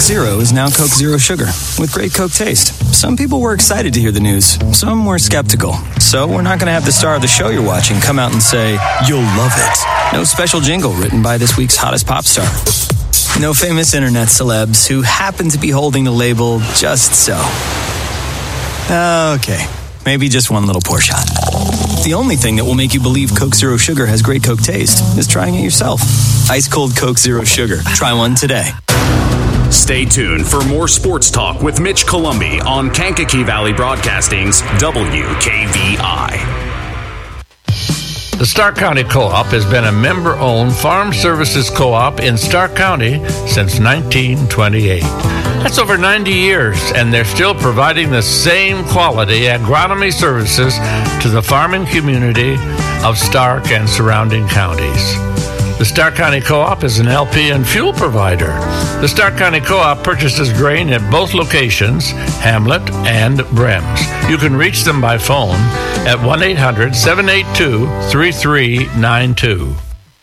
Zero is now Coke Zero Sugar, with great Coke taste. Some people were excited to hear the news. Some were skeptical. So we're not going to have the star of the show you're watching come out and say, "You'll love it." No special jingle written by this week's hottest pop star. No famous internet celebs who happen to be holding the label just so. Okay, maybe just one little pour shot. The only thing that will make you believe Coke Zero Sugar has great Coke taste is trying it yourself. Ice cold Coke Zero Sugar. Try one today. Stay tuned for more sports talk with Mitch Columbi on Kankakee Valley Broadcasting's WKVI. The Stark County Co-op has been a member-owned farm services co-op in Stark County since 1928. That's over 90 years, and they're still providing the same quality agronomy services to the farming community of Stark and surrounding counties. The Stark County Co-op is an LP and fuel provider. The Stark County Co-op purchases grain at both locations, Hamlet and Brems. You can reach them by phone at 1-800-782-3392.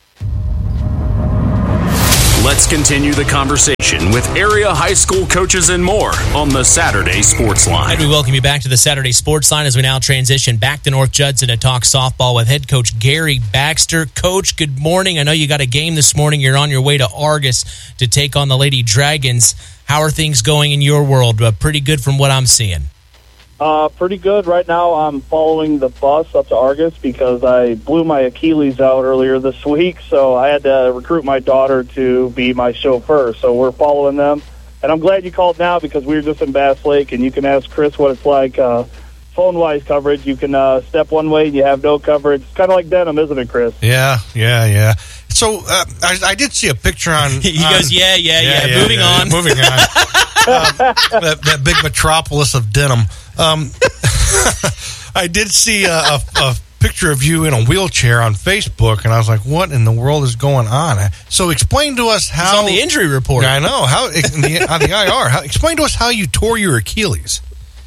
Let's continue the conversation with area high school coaches and more on the Saturday Sports Line. And we welcome you back to the Saturday Sports Line as we now transition back to North Judson to talk softball with head coach Gary Baxter. Coach, good morning. I know you got a game this morning. You're on your way to Argus to take on the Lady Dragons. How are things going in your world? Pretty good from what I'm seeing. Pretty good. Right now I'm following the bus up to Argus because I blew my Achilles out earlier this week, so I had to recruit my daughter to be my chauffeur. So we're following them. And I'm glad you called now because we were just in Bass Lake, and you can ask Chris what it's like phone-wise coverage. You can step one way and you have no coverage. It's kind of like Denham, isn't it, Chris? Yeah. So I did see a picture on... He goes, yeah. Moving on. That big metropolis of Denham. I did see a picture of you in a wheelchair on Facebook, and I was like, what in the world is going on? So explain to us how... It's on the injury report. I know. On the IR. Explain to us how you tore your Achilles.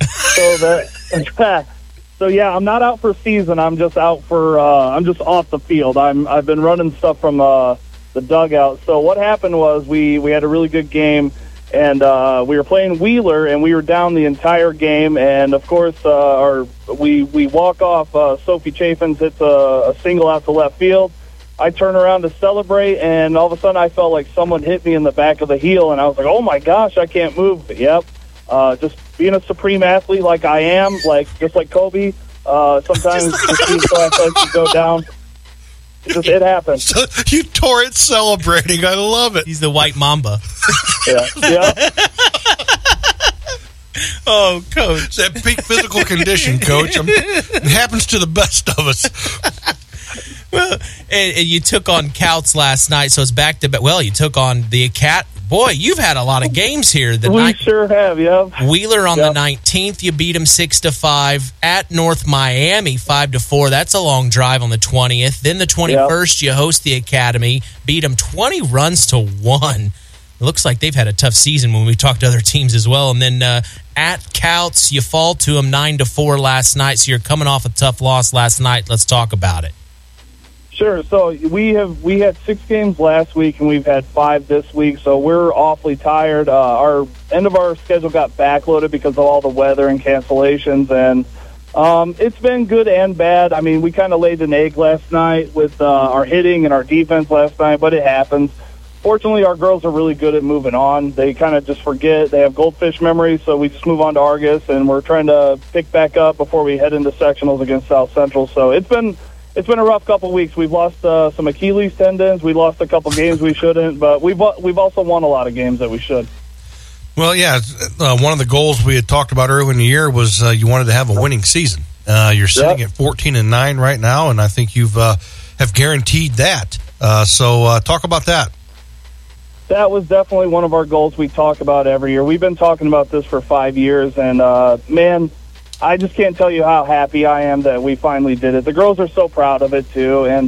So yeah, I'm not out for season. I'm just out for. I'm just off the field. I've been running stuff from the dugout. So what happened was we had a really good game, and we were playing Wheeler, and we were down the entire game. And of course, we walk off. Sophie Chaffins hits a single out to left field. I turn around to celebrate, and all of a sudden, I felt like someone hit me in the back of the heel, and I was like, "Oh my gosh, I can't move." But yep. Just being a supreme athlete like I am, just like Kobe, sometimes just being so athletic you go down. It happens. So you tore it celebrating. I love it. He's the white mamba. Yeah. Oh, Coach. That peak physical condition, Coach. It happens to the best of us. Well, and you took on Couts last night, so it's back to... Well, you took on the Cat... Boy, you've had a lot of games here. We sure have, yeah. Wheeler on the 19th, you beat them 6-5. At North Miami, 5-4. That's a long drive on the 20th. Then the 21st, you host the Academy, beat them 20 runs to 1. It looks like they've had a tough season when we talked to other teams as well. And then at Couts, you fall to them 9-4 last night. So you're coming off a tough loss last night. Let's talk about it. Sure. So we had 6 games last week, and we've had 5 this week. So we're awfully tired. Our end of our schedule got backloaded because of all the weather and cancellations, and it's been good and bad. I mean, we kind of laid an egg last night with our hitting and our defense last night, but it happens. Fortunately, our girls are really good at moving on. They kind of just forget. They have goldfish memory, so we just move on to Argus, and we're trying to pick back up before we head into sectionals against South Central. So it's been a rough couple of weeks. We've lost some Achilles tendons. We lost a couple games we shouldn't, but we've also won a lot of games that we should. Well, yeah, one of the goals we had talked about earlier in the year was you wanted to have a winning season. You're sitting at 14-9 right now, and I think you've have guaranteed that. So talk about that. That was definitely one of our goals we talk about every year. We've been talking about this for 5 years, and man, I just can't tell you how happy I am that we finally did it. The girls are so proud of it too, and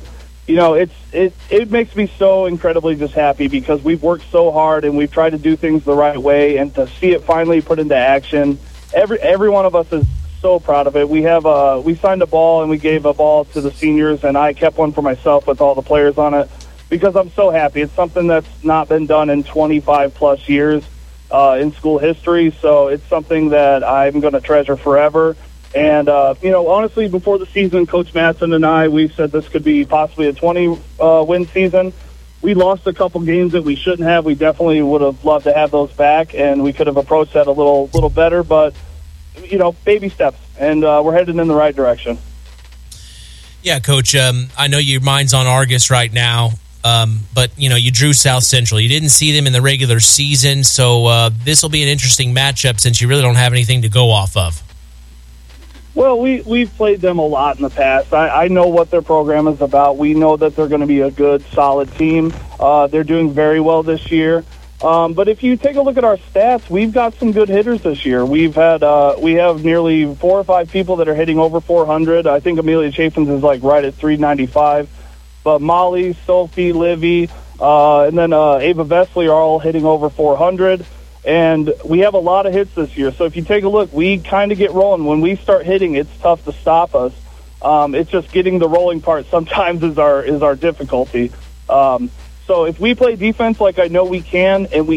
it makes me so incredibly just happy because we've worked so hard and we've tried to do things the right way, and to see it finally put into action, every one of us is so proud of it. We signed a ball and we gave a ball to the seniors, and I kept one for myself with all the players on it because I'm so happy. It's something that's not been done in 25 plus years. in school history. So it's something that I'm going to treasure forever. And, honestly, before the season, Coach Matson and I, we said this could be possibly a 20-win season. We lost a couple games that we shouldn't have. We definitely would have loved to have those back, and we could have approached that a little better. But, baby steps, and we're headed in the right direction. Yeah, Coach, I know your mind's on Argus right now, but, you drew South Central. You didn't see them in the regular season, so this will be an interesting matchup since you really don't have anything to go off of. Well, we've played them a lot in the past. I know what their program is about. We know that they're going to be a good, solid team. They're doing very well this year. But if you take a look at our stats, we've got some good hitters this year. We have nearly 4 or 5 people that are hitting over 400. I think Amelia Chaffins is right at 395. But Molly, Sophie, Livy, and then Ava Vesley are all hitting over 400. And we have a lot of hits this year. So if you take a look, we kind of get rolling. When we start hitting, it's tough to stop us. It's just getting the rolling part sometimes is our difficulty. So if we play defense like I know we can, and we